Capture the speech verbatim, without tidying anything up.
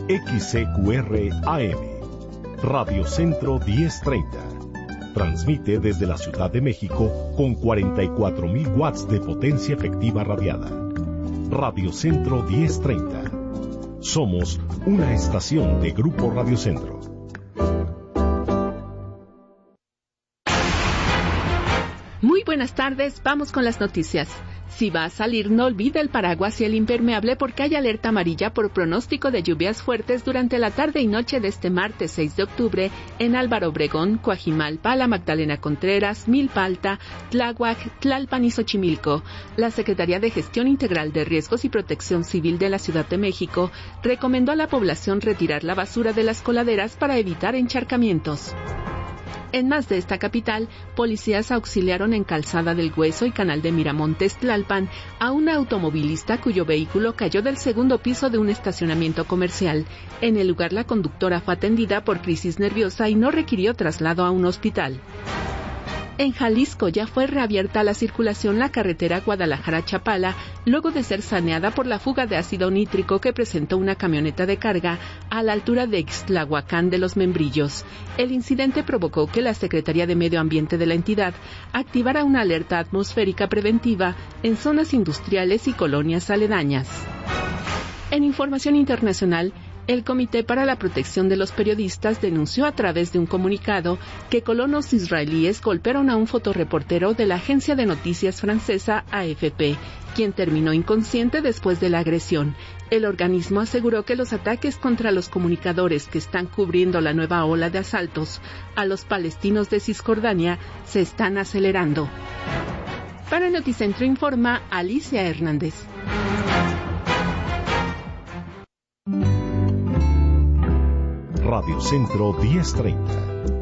X C Q R A M, Radio Centro diez treinta. Transmite desde la Ciudad de México con cuarenta y cuatro mil watts de potencia efectiva radiada. Radio Centro diez treinta. Somos una estación de Grupo Radio Centro. Muy buenas tardes, vamos con las noticias. Si va a salir, no olvide el paraguas y el impermeable porque hay alerta amarilla por pronóstico de lluvias fuertes durante la tarde y noche de este martes seis de octubre en Álvaro Obregón, Coajimalpa, La Magdalena Contreras, Milpa Alta, Tláhuac, Tlalpan y Xochimilco. La Secretaría de Gestión Integral de Riesgos y Protección Civil de la Ciudad de México recomendó a la población retirar la basura de las coladeras para evitar encharcamientos. En más de esta capital, policías auxiliaron en Calzada del Hueso y Canal de Miramontes, Tlalpan, a una automovilista cuyo vehículo cayó del segundo piso de un estacionamiento comercial. En el lugar, la conductora fue atendida por crisis nerviosa y no requirió traslado a un hospital. En Jalisco ya fue reabierta la circulación la carretera Guadalajara-Chapala, luego de ser saneada por la fuga de ácido nítrico que presentó una camioneta de carga a la altura de Ixtlahuacán de los Membrillos. El incidente provocó que la Secretaría de Medio Ambiente de la entidad activara una alerta atmosférica preventiva en zonas industriales y colonias aledañas. En información internacional, el Comité para la Protección de los Periodistas denunció a través de un comunicado que colonos israelíes golpearon a un fotoreportero de la agencia de noticias francesa A F P, quien terminó inconsciente después de la agresión. El organismo aseguró que los ataques contra los comunicadores que están cubriendo la nueva ola de asaltos a los palestinos de Cisjordania se están acelerando. Para Noticentro informa Alicia Hernández. Radio Centro diez treinta,